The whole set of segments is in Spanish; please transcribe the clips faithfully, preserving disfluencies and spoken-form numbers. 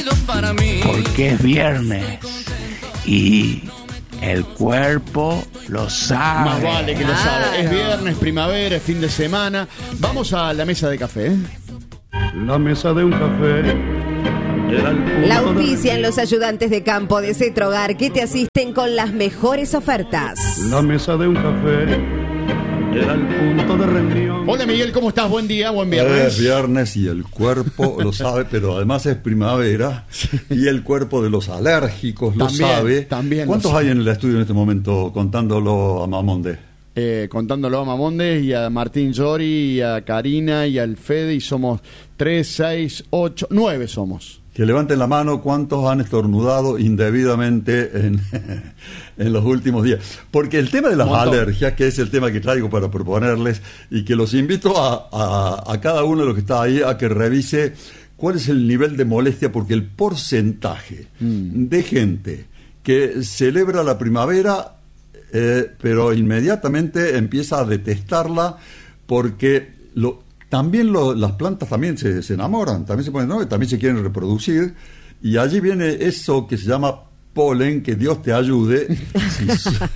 porque es viernes y el cuerpo lo sabe. Más vale que lo sabe. Es viernes, primavera, es fin de semana. Vamos a la mesa de café, ¿eh? La mesa de un café. La auspician los ayudantes de campo de Cetrogar que te asisten con las mejores ofertas. La mesa de un café era el punto de reunión. Hola Miguel, ¿cómo estás? Buen día, buen viernes. Es viernes y el cuerpo lo sabe, pero además es primavera y el cuerpo de los alérgicos lo También, sabe. también ¿Cuántos lo hay en el estudio en este momento contándolo a Mamonde? Eh, contándolo a Mamondes y a Martín Llori y a Karina y al Fede, y somos tres, seis, ocho, nueve somos. Que levanten la mano cuántos han estornudado indebidamente en, en los últimos días. Porque el tema de las alergias, que es el tema que traigo para proponerles, y que los invito a, a, a cada uno de los que está ahí a que revise cuál es el nivel de molestia, porque el porcentaje mm. de gente que celebra la primavera, eh, pero inmediatamente empieza a detestarla porque lo... También lo, las plantas también se, se enamoran, también se ponen, ¿no? También se quieren reproducir, y allí viene eso que se llama polen, que Dios te ayude si, so,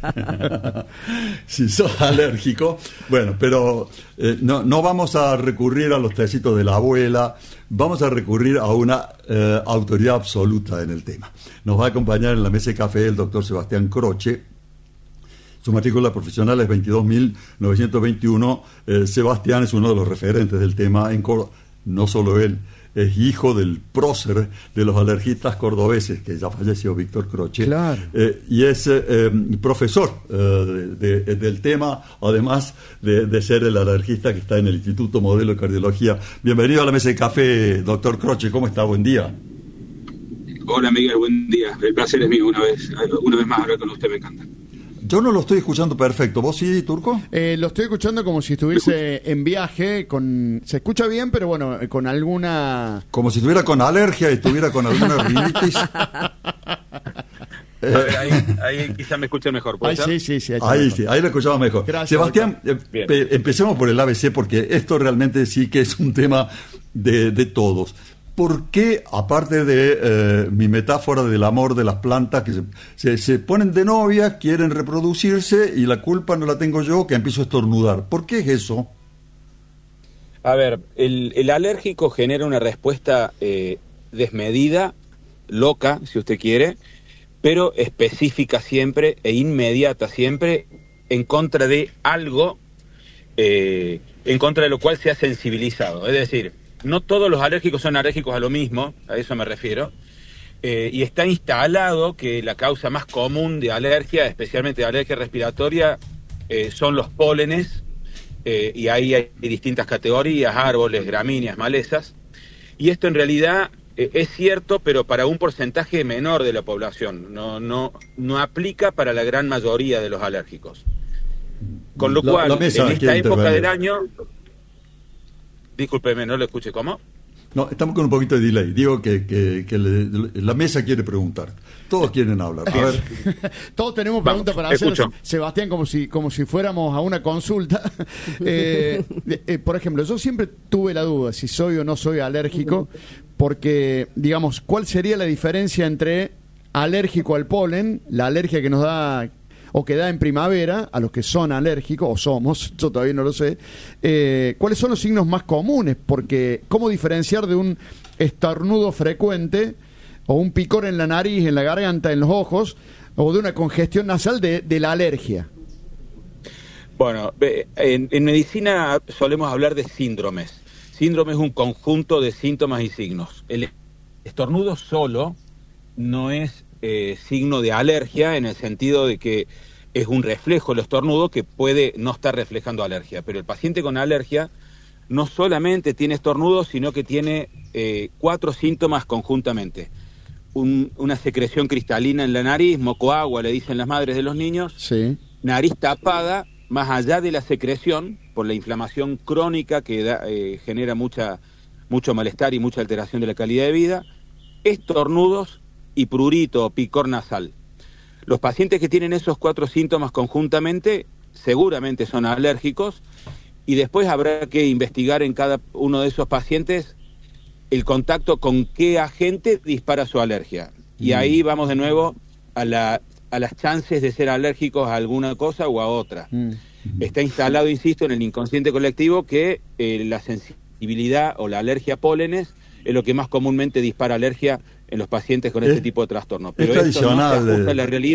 si sos alérgico. Bueno, pero eh, no, no vamos a recurrir a los tecitos de la abuela, vamos a recurrir a una eh, autoridad absoluta en el tema. Nos va a acompañar en la mesa de café el doctor Sebastián Croce. Su matrícula profesional es veintidós mil novecientos veintiuno. Eh, Sebastián es uno de los referentes del tema en Córdoba. No solo él, es hijo del prócer de los alergistas cordobeses, que ya falleció, Víctor Croce. Claro. Eh, y es eh, profesor eh, de, de, del tema, además de, de ser el alergista que está en el Instituto Modelo de Cardiología. Bienvenido a la mesa de café, doctor Croce. ¿Cómo está? Buen día. Hola, Miguel. Buen día. El placer es mío una vez, una vez más hablar con usted. Me encanta. Yo no lo estoy escuchando perfecto. ¿Vos sí, Turco? Eh, lo estoy escuchando como si estuviese en viaje. Con se escucha bien, pero bueno, con alguna... Como si estuviera con alergia y estuviera con alguna rinitis. eh, ahí, ahí quizás me escuchen mejor. Ahí sí, sí, sí. Ahí sí, ahí lo escuchamos mejor. Gracias, Sebastián, eh, empecemos por el A B C, porque esto realmente sí que es un tema de, de todos. ¿Por qué, aparte de eh, mi metáfora del amor de las plantas, que se, se, se ponen de novia, quieren reproducirse y la culpa no la tengo yo, que empiezo a estornudar? ¿Por qué es eso? A ver, el, el alérgico genera una respuesta eh, desmedida, loca, si usted quiere, pero específica siempre e inmediata siempre, en contra de algo, eh, en contra de lo cual se ha sensibilizado. Es decir, no todos los alérgicos son alérgicos a lo mismo, a eso me refiero, eh, y está instalado que la causa más común de alergia, especialmente de alergia respiratoria, eh, son los pólenes, eh, y ahí hay distintas categorías, árboles, gramíneas, malezas, y esto en realidad eh, es cierto, pero para un porcentaje menor de la población, no, no, no aplica para la gran mayoría de los alérgicos. Con lo cual, la, la en esta época del año... Discúlpeme, no lo escuché. ¿Cómo? No, estamos con un poquito de delay. Digo que, que, que le, la mesa quiere preguntar. Todos quieren hablar. A ver. Todos tenemos preguntas para hacer, Sebastián, como si, como si fuéramos a una consulta. eh, eh, por ejemplo, yo siempre tuve la duda si soy o no soy alérgico, porque, digamos, ¿cuál sería la diferencia entre alérgico al polen, la alergia que nos da... o que da en primavera, a los que son alérgicos, o somos, yo todavía no lo sé, eh, ¿cuáles son los signos más comunes? Porque, ¿cómo diferenciar de un estornudo frecuente, o un picor en la nariz, en la garganta, en los ojos, o de una congestión nasal de, de la alergia? Bueno, en, en medicina solemos hablar de síndromes. Síndrome es un conjunto de síntomas y signos. El estornudo solo no es... Eh, signo de alergia, en el sentido de que es un reflejo el estornudo que puede no estar reflejando alergia, pero el paciente con alergia no solamente tiene estornudo, sino que tiene eh, cuatro síntomas conjuntamente. Un, una secreción cristalina en la nariz, moco agua le dicen las madres de los niños, sí. Nariz tapada, más allá de la secreción, por la inflamación crónica que da, eh, genera mucha, mucho malestar y mucha alteración de la calidad de vida, estornudos y prurito o picor nasal. Los pacientes que tienen esos cuatro síntomas conjuntamente seguramente son alérgicos, y después habrá que investigar en cada uno de esos pacientes el contacto con qué agente dispara su alergia. Y mm. ahí vamos de nuevo a, la, a las chances de ser alérgicos a alguna cosa o a otra. Mm. Está instalado, insisto, en el inconsciente colectivo que eh, la sensibilidad o la alergia a pólenes es lo que más comúnmente dispara alergia en los pacientes con es, este tipo de trastorno. Pero es tradicional. Eso no se ajusta a la realidad.